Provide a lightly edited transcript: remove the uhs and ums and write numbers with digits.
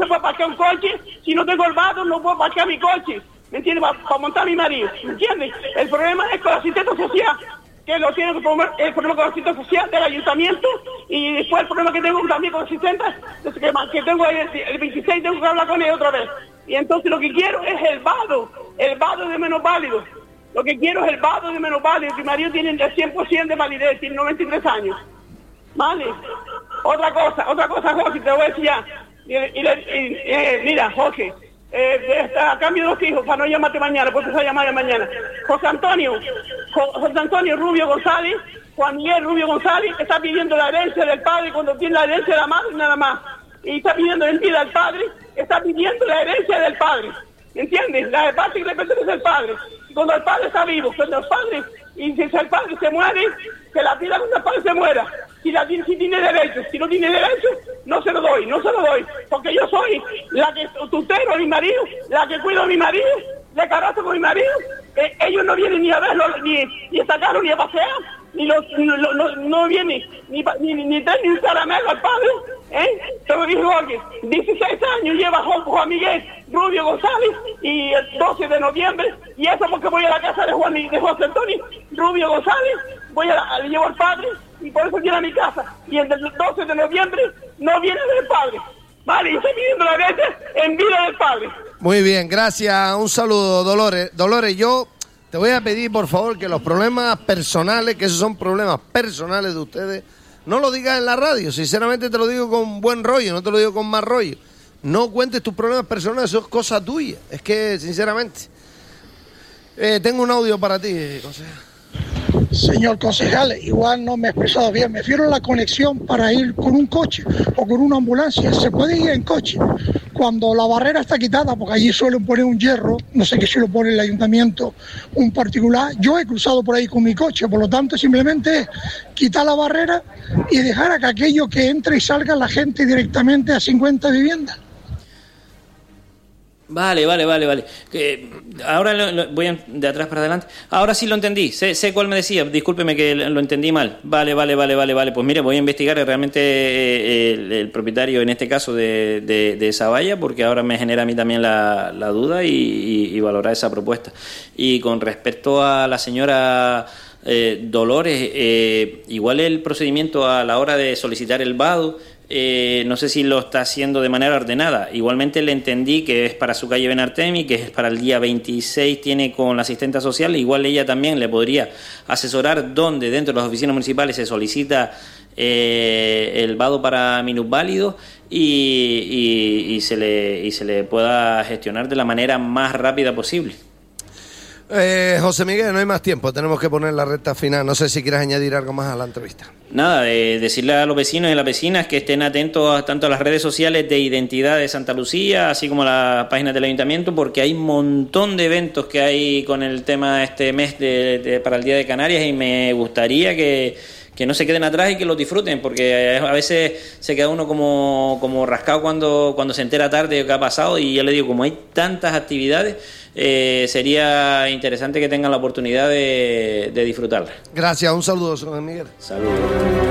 se puede parquear un coche, si no tengo el vado no puedo parquear mi coche, ¿me entiendes? Para montar a mi marido, ¿me entiendes? El problema es con la asistente social, que lo tiene que tomar, el problema con la asistente social del ayuntamiento, y después el problema que tengo también con la asistente, que tengo el 26, tengo que hablar con ella otra vez. Y entonces lo que quiero es el vado de menos válido. Lo que quiero es el vado de menos válido. Mi marido tiene el 100% de validez, tiene 93 años. ¿Vale? Otra cosa, Jorge, te voy a decir ya. Mira, Jorge, a cambio de 2 hijos, para no llamarte mañana, porque se va a llamar mañana. José Antonio Rubio González, Juan Miguel Rubio González, está pidiendo la herencia del padre cuando tiene la herencia de la madre nada más. Y está pidiendo en vida al padre, está pidiendo la herencia del padre. ¿Entiendes? La parte que le pertenece al padre. Y cuando el padre está vivo, cuando el padre, y si el padre se muere, que la pida cuando el padre se muera. Si tiene derecho, si no tiene derecho, no se lo doy, porque yo soy la que tutelo a mi marido, la que cuido a mi marido, le carazo con mi marido, ellos no vienen ni a verlo, ni a sacarlo, ni a pasear, no vienen, ni un caramelo al padre, Te lo dijo aquí, 16 años lleva Juan Miguel Rubio González, y el 12 de noviembre, y eso porque voy a la casa de José Antonio Rubio González, le llevo al padre, y por eso viene a mi casa, y el 12 de noviembre no viene del padre, vale, y estoy pidiendo la herencia en vida del padre. Muy bien, gracias, un saludo, Dolores. Dolores, yo te voy a pedir, por favor, que los problemas personales, que esos son problemas personales de ustedes, no lo digas en la radio. Sinceramente te lo digo con buen rollo, no te lo digo con mal rollo. No cuentes tus problemas personales, eso es cosa tuya. Es que, sinceramente, tengo un audio para ti, concejal. Señor concejal, igual no me he expresado bien. Me refiero a la conexión para ir con un coche o con una ambulancia. Se puede ir en coche. Cuando la barrera está quitada, porque allí suelen poner un hierro, no sé qué si lo pone el ayuntamiento, un particular. Yo he cruzado por ahí con mi coche, por lo tanto simplemente es quitar la barrera y dejar a que aquello que entre y salga la gente directamente a 50 viviendas. Vale. Ahora voy de atrás para adelante. Ahora sí lo entendí. Sé cuál me decía. Discúlpeme que lo entendí mal. Vale. Pues mire, voy a investigar realmente el propietario, en este caso, de esa valla, porque ahora me genera a mí también la duda y valorar esa propuesta. Y con respecto a la señora Dolores, igual el procedimiento a la hora de solicitar el vado, no sé si lo está haciendo de manera ordenada. Igualmente le entendí que es para su calle Benartemi, que es para el día 26, tiene con la asistenta social. Igual ella también le podría asesorar dónde dentro de las oficinas municipales se solicita el vado para minusválidos y se le pueda gestionar de la manera más rápida posible. José Miguel, no hay más tiempo, tenemos que poner la recta final. No sé si quieres añadir algo más a la entrevista. Nada, decirle a los vecinos y a las vecinas que estén atentos tanto a las redes sociales de Identidad de Santa Lucía, así como a las páginas del ayuntamiento, porque hay un montón de eventos que hay con el tema de este mes para el Día de Canarias, y me gustaría que no se queden atrás y que los disfruten, porque a veces se queda uno como rascado cuando se entera tarde de qué ha pasado, y ya le digo, como hay tantas actividades, sería interesante que tengan la oportunidad de disfrutarlas. Gracias, un saludo, señor Miguel. Saludos.